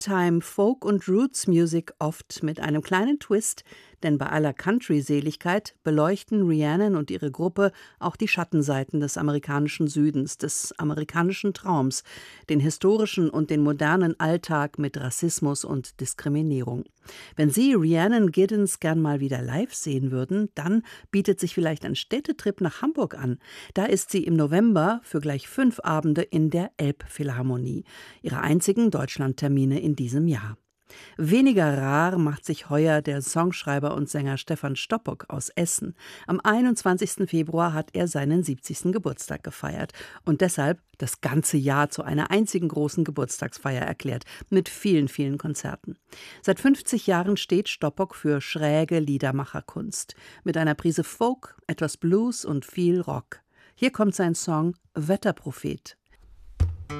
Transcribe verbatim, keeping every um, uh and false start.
Ragtime, Folk und Roots Music oft mit einem kleinen Twist, denn bei aller Country-Seligkeit beleuchten Rhiannon und ihre Gruppe auch die Schattenseiten des amerikanischen Südens, des amerikanischen Traums, den historischen und den modernen Alltag mit Rassismus und Diskriminierung. Wenn Sie Rhiannon Giddens gern mal wieder live sehen würden, dann bietet sich vielleicht ein Städtetrip nach Hamburg an. Da ist sie im November für gleich fünf Abende in der Elbphilharmonie, ihre einzigen Deutschlandtermine in diesem Jahr. Weniger rar macht sich heuer der Songschreiber und Sänger Stefan Stoppock aus Essen. Am einundzwanzigsten Februar hat er seinen siebzigsten Geburtstag gefeiert und deshalb das ganze Jahr zu einer einzigen großen Geburtstagsfeier erklärt, mit vielen, vielen Konzerten. Seit fünfzig Jahren steht Stoppock für schräge Liedermacherkunst, mit einer Prise Folk, etwas Blues und viel Rock. Hier kommt sein Song »Wetterprophet«.